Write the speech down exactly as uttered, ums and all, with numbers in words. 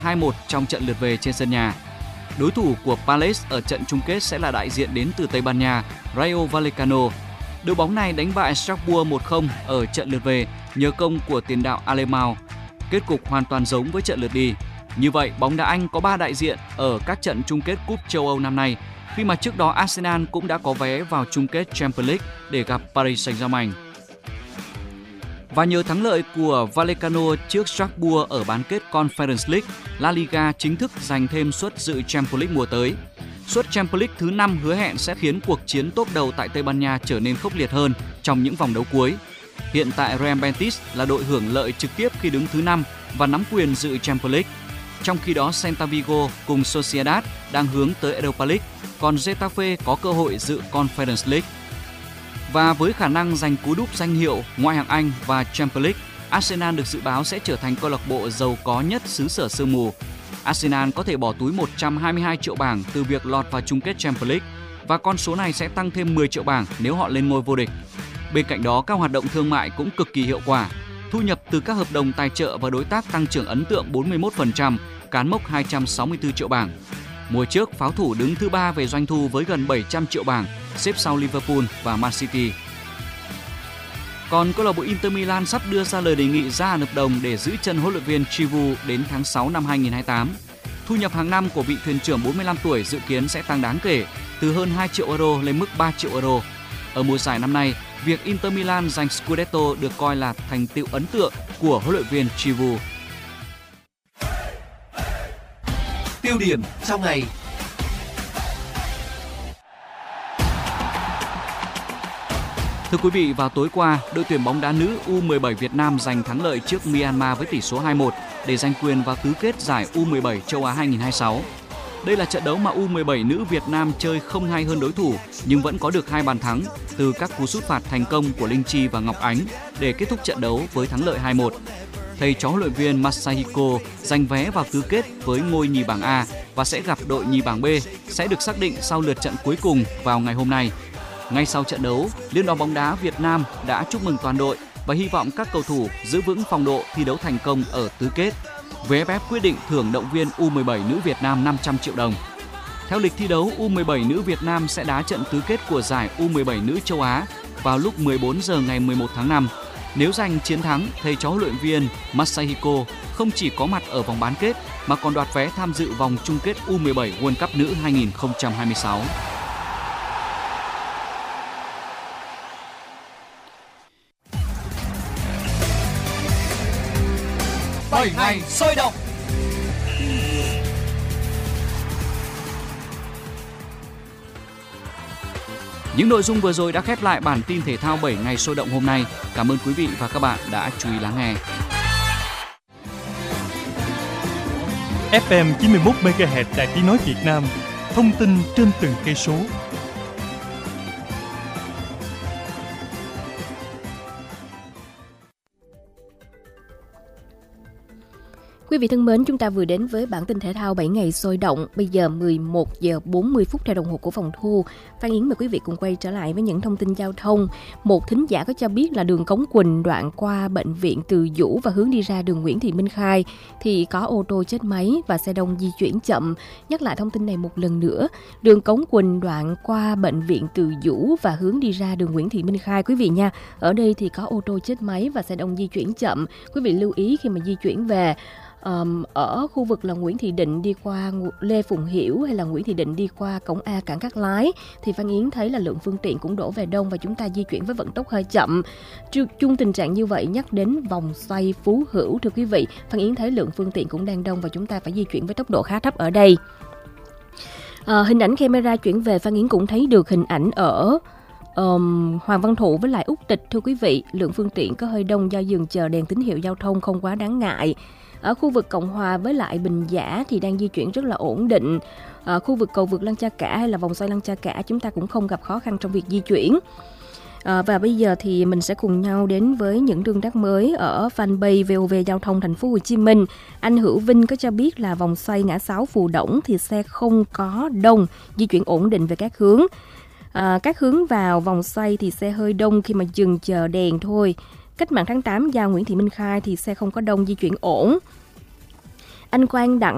hai một trong trận lượt về trên sân nhà. Đối thủ của Palace ở trận chung kết sẽ là đại diện đến từ Tây Ban Nha, Rayo Vallecano. Đội bóng này đánh bại Strasbourg một không ở trận lượt về nhờ công của tiền đạo Alemão. Kết cục hoàn toàn giống với trận lượt đi. Như vậy, bóng đá Anh có ba đại diện ở các trận chung kết Cúp châu Âu năm nay, khi mà trước đó Arsenal cũng đã có vé vào chung kết Champions League để gặp Paris Saint-Germain. Và nhờ thắng lợi của Vallecano trước Strasbourg ở bán kết Conference League, La Liga chính thức giành thêm suất dự Champions League mùa tới. Suất Champions League thứ năm hứa hẹn sẽ khiến cuộc chiến top đầu tại Tây Ban Nha trở nên khốc liệt hơn trong những vòng đấu cuối. Hiện tại Real Betis là đội hưởng lợi trực tiếp khi đứng thứ năm và nắm quyền dự Champions League. Trong khi đó Celta Vigo cùng Sociedad đang hướng tới Europa League, còn Getafe có cơ hội dự Conference League. Và với khả năng giành cú đúp danh hiệu Ngoại hạng Anh và Champions League, Arsenal được dự báo sẽ trở thành câu lạc bộ giàu có nhất xứ sở sương mù. Arsenal có thể bỏ túi một trăm hai mươi hai triệu bảng từ việc lọt vào chung kết Champions League và con số này sẽ tăng thêm mười triệu bảng nếu họ lên ngôi vô địch. Bên cạnh đó, các hoạt động thương mại cũng cực kỳ hiệu quả. Thu nhập từ các hợp đồng tài trợ và đối tác tăng trưởng ấn tượng bốn mươi mốt phần trăm, cán mốc hai trăm sáu mươi tư triệu bảng. Mùa trước, pháo thủ đứng thứ ba về doanh thu với gần bảy trăm triệu bảng, xếp sau Liverpool và Man City. Còn câu lạc bộ Inter Milan sắp đưa ra lời đề nghị gia hạn hợp đồng để giữ chân huấn luyện viên Chivu đến tháng sáu năm hai nghìn không trăm hai mươi tám. Thu nhập hàng năm của vị thuyền trưởng bốn mươi lăm tuổi dự kiến sẽ tăng đáng kể, từ hơn hai triệu euro lên mức ba triệu euro. Ở mùa giải năm nay, việc Inter Milan giành Scudetto được coi là thành tựu ấn tượng của huấn luyện viên Chivu. Tiêu điểm trong ngày. Thưa quý vị, vào tối qua, đội tuyển bóng đá nữ U mười bảy Việt Nam giành thắng lợi trước Myanmar với tỷ số hai một để giành quyền vào tứ kết giải U mười bảy châu Á hai nghìn không trăm hai mươi sáu. Đây là trận đấu mà U mười bảy nữ Việt Nam chơi không hay hơn đối thủ nhưng vẫn có được hai bàn thắng từ các cú sút phạt thành công của Linh Chi và Ngọc Ánh để kết thúc trận đấu với thắng lợi hai một. Thầy trò huấn luyện viên Masahiko giành vé vào tứ kết với ngôi nhì bảng A và sẽ gặp đội nhì bảng B sẽ được xác định sau lượt trận cuối cùng vào ngày hôm nay. Ngay sau trận đấu, Liên đoàn bóng đá Việt Nam đã chúc mừng toàn đội và hy vọng các cầu thủ giữ vững phong độ thi đấu thành công ở tứ kết. vê ép ép quyết định thưởng động viên U mười bảy nữ Việt Nam năm trăm triệu đồng. Theo lịch thi đấu, U mười bảy nữ Việt Nam sẽ đá trận tứ kết của giải U mười bảy nữ châu Á vào lúc mười bốn giờ ngày mười một tháng năm. Nếu giành chiến thắng, thầy trò huấn luyện viên Masahiko không chỉ có mặt ở vòng bán kết mà còn đoạt vé tham dự vòng chung kết U mười bảy World Cup nữ hai nghìn không trăm hai mươi sáu. bảy ngày sôi động. Những nội dung vừa rồi đã khép lại bản tin thể thao bảy ngày sôi động hôm nay. Cảm ơn quý vị và các bạn đã chú ý lắng nghe. ép em chín mươi mốt mê ga héc Đài Tiếng nói Việt Nam, thông tin trên từng cây số. Quý vị thân mến, chúng ta vừa đến với bản tin thể thao bảy ngày sôi động. Bây giờ mười một giờ bốn mươi phút theo đồng hồ của phòng thu. Phan Yến mời quý vị cùng quay trở lại với những thông tin giao thông. Một thính giả có cho biết là đường Cống Quỳnh đoạn qua bệnh viện Từ Dũ và hướng đi ra đường Nguyễn Thị Minh Khai thì có ô tô chết máy và xe đông di chuyển chậm. Nhắc lại thông tin này một lần nữa. Đường Cống Quỳnh đoạn qua bệnh viện Từ Dũ và hướng đi ra đường Nguyễn Thị Minh Khai quý vị nha. Ở đây thì có ô tô chết máy và xe đông di chuyển chậm. Quý vị lưu ý khi mà di chuyển về Um, ở khu vực là Nguyễn Thị Định đi qua Lê Phụng Hiểu hay là Nguyễn Thị Định đi qua cổng A cảng Cát Lái thì Phan Yến thấy là lượng phương tiện cũng đổ về đông và chúng ta di chuyển với vận tốc hơi chậm. Chung tình trạng như vậy nhắc đến vòng xoay Phú Hữu thưa quý vị, Phan Yến thấy lượng phương tiện cũng đang đông và chúng ta phải di chuyển với tốc độ khá thấp ở đây. À, hình ảnh camera chuyển về Phan Yến cũng thấy được hình ảnh ở Um, Hoàng Văn Thụ với lại Úc Tịch thưa quý vị, lượng phương tiện có hơi đông do dừng chờ đèn tín hiệu giao thông không quá đáng ngại. Ở khu vực Cộng Hòa với lại Bình Giả thì đang di chuyển rất là ổn định. Ở khu vực cầu vượt Lăng Cha Cả hay là vòng xoay Lăng Cha Cả chúng ta cũng không gặp khó khăn trong việc di chuyển. À, và bây giờ thì mình sẽ cùng nhau đến với những tương tác mới ở fanpage vê o vê Giao thông Thành phố Hồ Chí Minh. Anh Hữu Vinh có cho biết là vòng xoay ngã sáu Phù Đổng thì xe không có đông, di chuyển ổn định về các hướng. À, các hướng vào vòng xoay thì xe hơi đông khi mà dừng chờ đèn thôi. Cách mạng tháng tám giao Nguyễn Thị Minh Khai thì xe không có đông, di chuyển ổn. Anh Quang Đặng